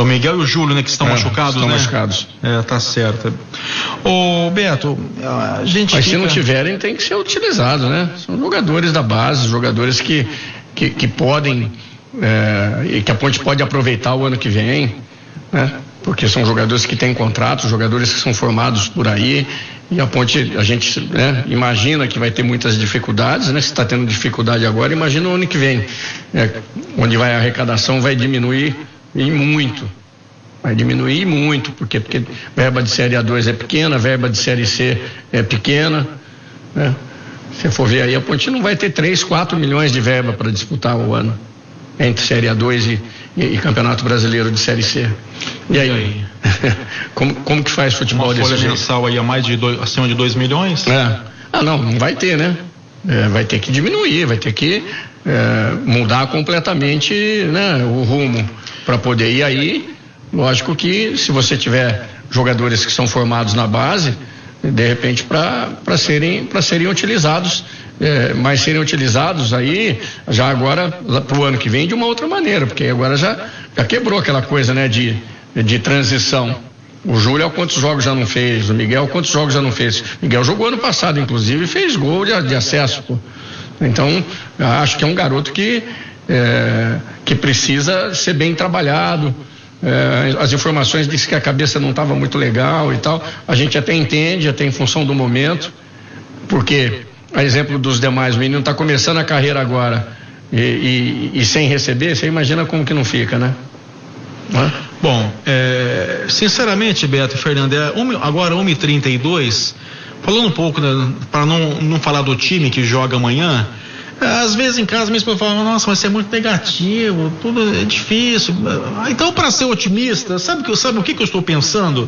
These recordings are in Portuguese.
O Miguel e o Júlio, né, que estão machucados, estão né? machucados. Tá certo. Ô, Beto, a gente Mas se não tiverem, tem que ser utilizado, né? São jogadores da base, jogadores que podem, e que a Ponte pode aproveitar o ano que vem, né? Porque são jogadores que têm contratos, jogadores que são formados por aí, e a Ponte, a gente, né, imagina que vai ter muitas dificuldades, né? Se está tendo dificuldade agora, imagina o ano que vem, onde a arrecadação vai diminuir e muito. Vai diminuir muito, porque verba de Série A2 é pequena, verba de Série C é pequena, né? Se for ver aí, a Ponte não vai ter 3, 4 milhões de verba para disputar o ano, entre Série A2 e Campeonato Brasileiro de Série C. E aí? como que faz futebol desse jeito? Uma folha mensal aí acima de 2 milhões? Não vai ter, né? Vai ter que diminuir, vai ter que mudar completamente, né, o rumo para poder. E aí, lógico que se você tiver jogadores que são formados na base, de repente para serem utilizados, mas serem utilizados aí já agora para o ano que vem de uma outra maneira, porque agora já quebrou aquela coisa, né, de transição. O Júlio, quantos jogos já não fez? O Miguel, quantos jogos já não fez? O Miguel jogou ano passado, inclusive, e fez gol de acesso, pô. Então, acho que é um garoto que precisa ser bem trabalhado. As informações dizem que a cabeça não estava muito legal e tal. A gente até entende, até em função do momento, porque, a exemplo dos demais, o menino está começando a carreira agora e sem receber, você imagina como que não fica, né? Bom, sinceramente, Beto e Fernando, agora 1h32, falando um pouco, né, para não falar do time que joga amanhã, às vezes em casa mesmo eu falo, nossa, mas isso é muito negativo, tudo é difícil. Então, para ser otimista, sabe o que eu estou pensando?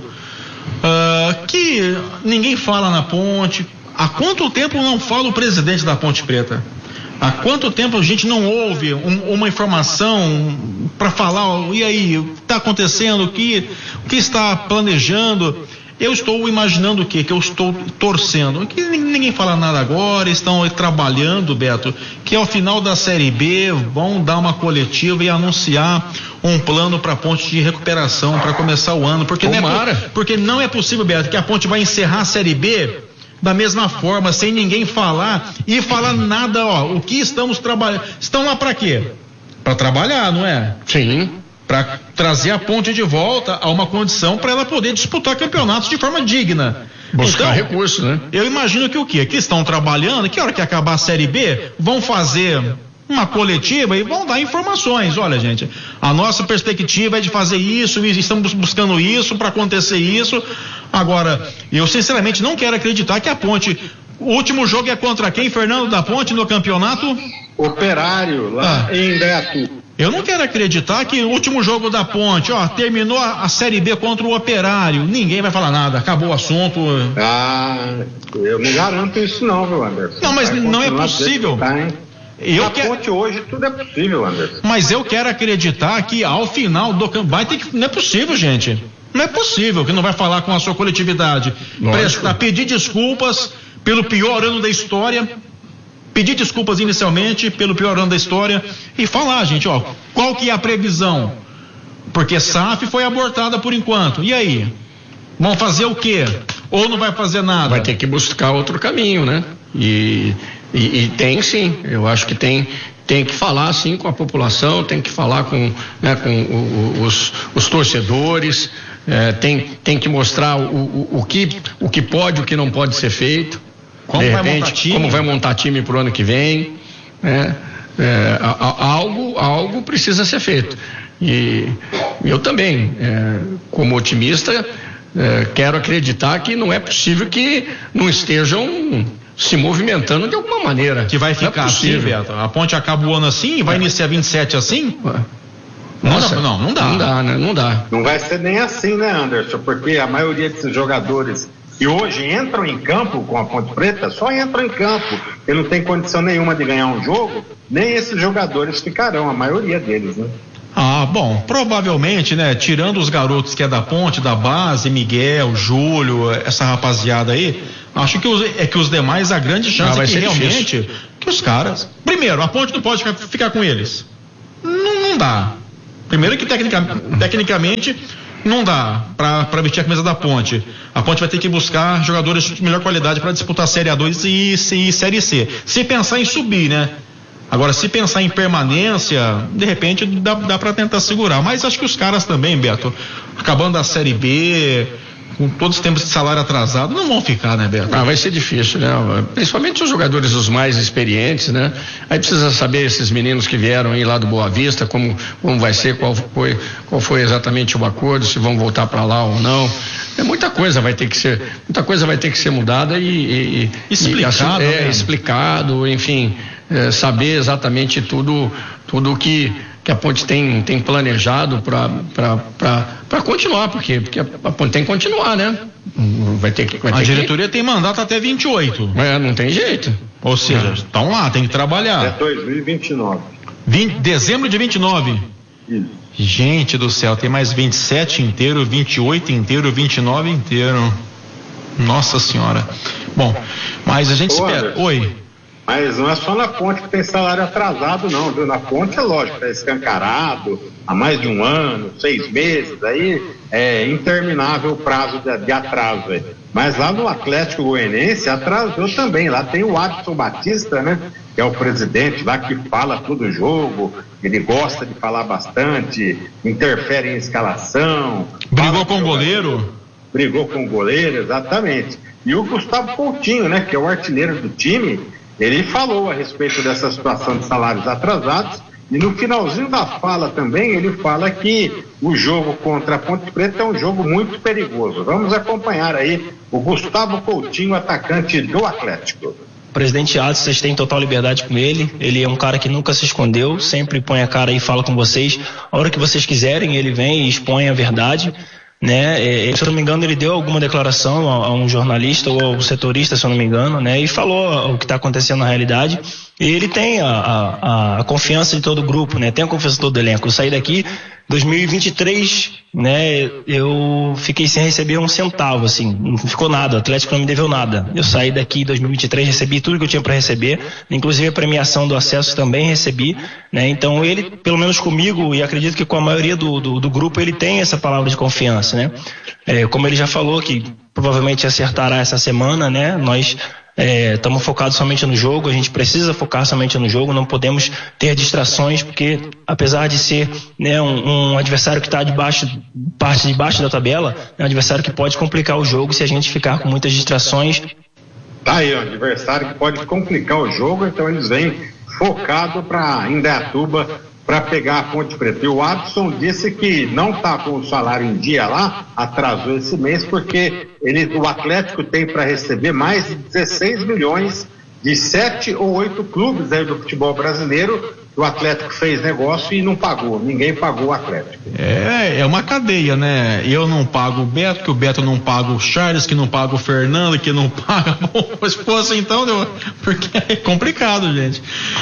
Que ninguém fala na Ponte. Há quanto tempo não fala o presidente da Ponte Preta? Há quanto tempo a gente não ouve uma informação para falar, e aí, o que está acontecendo, o que está planejando? Eu estou imaginando o quê? Que eu estou torcendo. Que ninguém fala nada agora, estão trabalhando, Beto, que ao final da Série B vão dar uma coletiva e anunciar um plano para a Ponte de recuperação para começar o ano. Porque não é possível, Beto, que a Ponte vai encerrar a Série B da mesma forma, sem ninguém falar e falar nada, o que estamos trabalhando. Estão lá para quê? Para trabalhar, não é? Sim. Para trazer a Ponte de volta a uma condição para ela poder disputar campeonatos de forma digna. Buscar recursos, né? Eu imagino que o quê? Que estão trabalhando, que a hora que acabar a Série B, vão fazer uma coletiva e vão dar informações. Olha, gente, a nossa perspectiva é de fazer isso, e estamos buscando isso para acontecer isso. Agora, eu sinceramente não quero acreditar que a Ponte, o último jogo é contra quem, Fernando, da Ponte, no campeonato? Operário, lá em Indaiatuba. Eu não quero acreditar que o último jogo da Ponte, terminou a Série B contra o Operário, ninguém vai falar nada, acabou o assunto. Eu não garanto isso não, viu, Anderson? Não, mas não é possível. Ponte hoje tudo é possível, Anderson. Mas eu quero acreditar que ao final do campeonato não é possível, gente. Não é possível que não vai falar com a sua coletividade. Pedir desculpas pelo pior ano da história. Pedir desculpas inicialmente pelo pior ano da história e falar, gente, qual que é a previsão? Porque SAF foi abortada por enquanto. E aí? Vão fazer o quê? Ou não vai fazer nada? Vai ter que buscar outro caminho, né? E tem sim, eu acho que tem que falar sim com a população, tem que falar com os torcedores, tem que mostrar o que pode, o que não pode ser feito. Como vai montar time pro ano que vem, né? Algo precisa ser feito. E eu também, como otimista, quero acreditar que não é possível que não estejam se movimentando de alguma maneira. Que vai ficar assim, Beto? A Ponte acaba o ano assim e vai iniciar 27 assim? Nossa, não dá. Não dá, né? Não dá. Não vai ser nem assim, né, Anderson? Porque a maioria desses jogadores que hoje entram em campo com a Ponte Preta, só entram em campo. Ele não tem condição nenhuma de ganhar um jogo, nem esses jogadores ficarão, a maioria deles, né? Bom, provavelmente, né, tirando os garotos que é da Ponte, da base, Miguel, Júlio, essa rapaziada aí, acho que os demais, a grande chance é que realmente, difícil. Que os caras, primeiro, a Ponte não pode ficar com eles. Não dá. Primeiro que tecnicamente não dá para vestir a camisa da Ponte. A Ponte vai ter que buscar jogadores de melhor qualidade para disputar a Série A2 e Série C. Se pensar em subir, né? Agora, se pensar em permanência, de repente dá para tentar segurar. Mas acho que os caras também, Beto, acabando a Série B, com todos os tempos de salário atrasado, não vão ficar, né, Beto? Vai ser difícil, né? Principalmente os jogadores os mais experientes, né? Aí precisa saber esses meninos que vieram aí lá do Boa Vista, como vai ser, qual foi exatamente o acordo, se vão voltar para lá ou não. Muita coisa vai ter que ser mudada e explicado, né? Explicado, enfim, saber exatamente tudo que a Ponte tem planejado para continuar, porque a Ponte tem que continuar, né? A diretoria tem mandato até 28. Não tem jeito. Ou seja, estão lá, tem que trabalhar. Até 2029. Dezembro de 29. Isso. Gente do céu, tem mais 27 inteiro, 28 inteiro, 29 inteiro. Nossa Senhora. Bom, mas a gente espera. Oi. Mas não é só na Ponte que tem salário atrasado, não, viu? Na Ponte é lógico, é escancarado, há mais de um ano, 6 meses, aí é interminável o prazo de atraso aí. Mas lá no Atlético Goianiense atrasou também, lá tem o Adson Batista, né? Que é o presidente lá que fala todo o jogo, ele gosta de falar bastante, interfere em escalação. Brigou com o goleiro? Brigou com o goleiro, exatamente. E o Gustavo Coutinho, né? Que é o artilheiro do time, ele falou a respeito dessa situação de salários atrasados e no finalzinho da fala também ele fala que o jogo contra a Ponte Preta é um jogo muito perigoso. Vamos acompanhar aí o Gustavo Coutinho, atacante do Atlético. O presidente Adson, vocês têm total liberdade com ele é um cara que nunca se escondeu, sempre põe a cara e fala com vocês. A hora que vocês quiserem, ele vem e expõe a verdade. Né? Se eu não me engano, ele deu alguma declaração a um jornalista ou ao setorista, se eu não me engano, né? E falou o que está acontecendo na realidade. E ele tem a confiança de todo o grupo, né? Tem a confiança de todo o elenco. Eu saí daqui 2023, né? Eu fiquei sem receber um centavo, assim, não ficou nada. O Atlético não me deveu nada. Eu saí daqui em 2023, recebi tudo que eu tinha para receber, inclusive a premiação do acesso também recebi, né? Então ele, pelo menos comigo, e acredito que com a maioria do grupo, ele tem essa palavra de confiança, né? Como ele já falou que provavelmente acertará essa semana, né? Nós estamos focados somente no jogo, a gente precisa focar somente no jogo, não podemos ter distrações, porque apesar de ser, né, um adversário que está parte de baixo da tabela, é um adversário que pode complicar o jogo se a gente ficar com muitas distrações. Tá aí, um adversário que pode complicar o jogo, então eles vêm focado para Indaiatuba para pegar a Ponte Preta. E o Adson disse que não está com o salário em dia lá, atrasou esse mês, porque o Atlético tem para receber mais de 16 milhões de 7 ou 8 clubes aí do futebol brasileiro. O Atlético fez negócio e não pagou, ninguém pagou o Atlético. É uma cadeia, né? Eu não pago o Beto, que o Beto não paga o Charles, que não paga o Fernando, que não paga o esposo, então, porque é complicado, gente.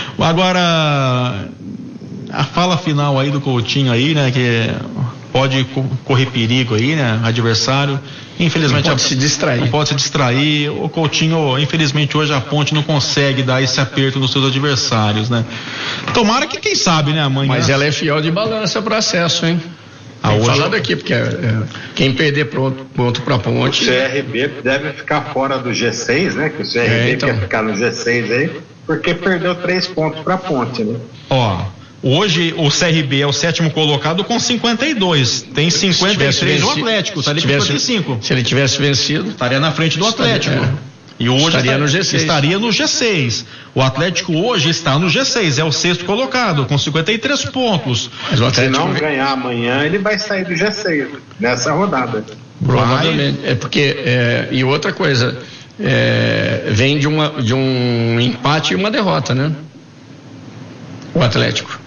Agora, a fala final aí do Coutinho aí, né, que pode correr perigo aí, né, adversário, infelizmente não pode se distrair. O Coutinho, infelizmente hoje a Ponte não consegue dar esse aperto nos seus adversários, né. Tomara que, quem sabe, né, amanhã. Mas ela é fiel de balança para acesso, hein. Falando aqui, porque quem perder ponto para Ponte. O CRB deve ficar fora do G6, né, que o CRB quer ficar no G6 aí, porque perdeu 3 pontos para Ponte, né. Hoje o CRB é o 7º colocado com 52. Tem 53 o Atlético, tá ali com 55. Se ele tivesse vencido, estaria na frente do Atlético. E hoje estaria no G6. O Atlético hoje está no G6, é o 6º colocado, com 53 pontos. Mas o Atlético, se não ganhar amanhã, ele vai sair do G6 nessa rodada. Provavelmente. E outra coisa, vem de um empate e uma derrota, né? O Atlético.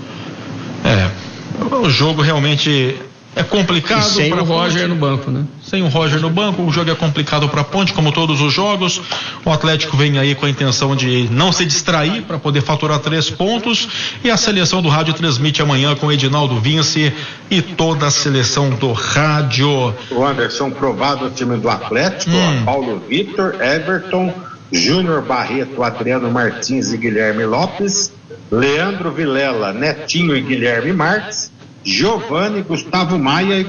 O jogo realmente é complicado. E sem o Roger no banco, né? Sem o Roger no banco, o jogo é complicado para a Ponte, como todos os jogos. O Atlético vem aí com a intenção de não se distrair para poder faturar 3 pontos. E a seleção do rádio transmite amanhã com Edinaldo Vince e toda a seleção do rádio. O Anderson, provado o time do Atlético, Paulo Vitor, Everton, Júnior Barreto, Adriano Martins e Guilherme Lopes, Leandro Vilela, Netinho e Guilherme Marques, Giovani, Gustavo Maia e